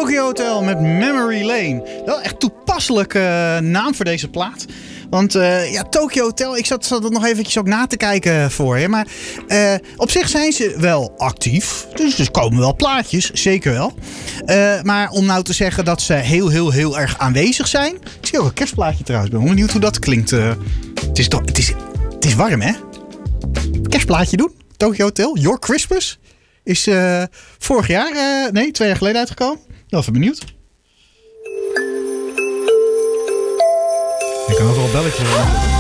Tokyo Hotel met Memory Lane. Wel echt toepasselijke naam voor deze plaat. Want Tokyo Hotel, ik zat er nog eventjes ook na te kijken voor je. Maar op zich zijn ze wel actief. Dus er komen wel plaatjes, zeker wel. Maar om nou te zeggen dat ze heel erg aanwezig zijn. Ik zie ook een kerstplaatje trouwens. Ik ben benieuwd hoe dat klinkt. Het is warm, hè? Kerstplaatje doen. Tokyo Hotel, Your Christmas. Is vorig jaar, 2 jaar geleden uitgekomen. Wel even benieuwd. Ik kan overal belletjes.